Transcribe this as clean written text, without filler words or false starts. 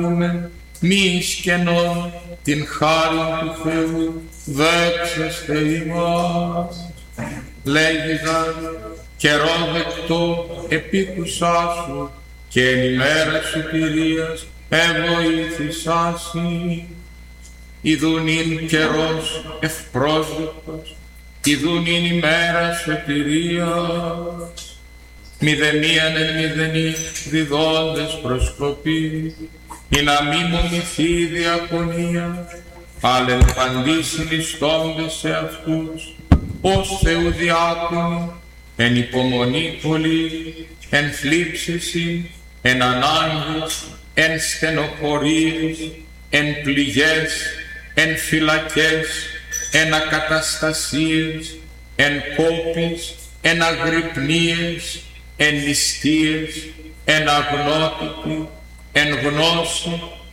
μη σκενών την χάρη του Θεού, δέξαστε ημάς. Λέγιγαν καιρό δεκτό επίκουσά σου και εν ημέρα σωτηρίας εβοήθησάσι. Ιδούν ειν καιρός ευπρόσδεκτος, ιδούν ειν ημέρα σωτηρίας. Μηδενίαν εν μηδενή διδόντες προσκοπή, ή να μη μομηθεί η διακονία, αλλά εν παντή συνιστώντες σε αυτούς, ως Θεού διάκονοι, εν υπομονή πολύ, εν θλίψεση, εν ανάγκες, εν στενοχωρίες, εν πληγές, εν φυλακές, εν ακαταστασίες, εν κόπεις, εν αγρυπνίες, εν νηστείες, εν αγνότητη, εν γνώση,